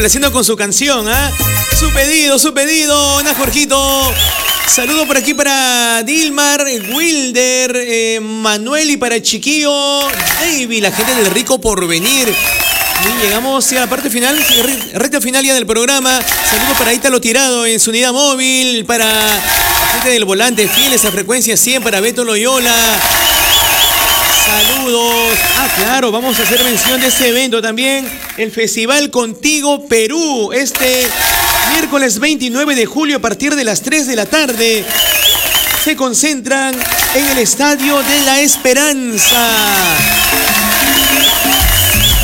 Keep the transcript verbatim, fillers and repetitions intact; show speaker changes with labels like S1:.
S1: Haciendo con su canción, ¿ah? ¿eh? Su pedido, su pedido, Ana Jorgito. Saludo por aquí para Dilmar, Wilder, eh, Manuel y para Chiquillo, David, la gente del Rico Porvenir. Y llegamos a la parte final, recta final ya del programa. Saludo para Ítalo Tirado en su unidad móvil, para la gente del Volante, fieles a frecuencia cien, para Beto Loyola. Saludos. Ah, claro, vamos a hacer mención de este evento también. El Festival Contigo Perú. Este miércoles veintinueve de julio a partir de las tres de la tarde. Se concentran en el Estadio de la Esperanza.